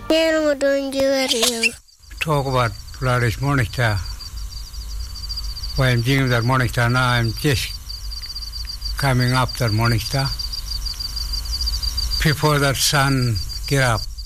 నేను doing very well. Talk about Flourish Morning Star. When I'm doing that Morning Star now, I'm just coming up that Morning Star. Before that sun get up,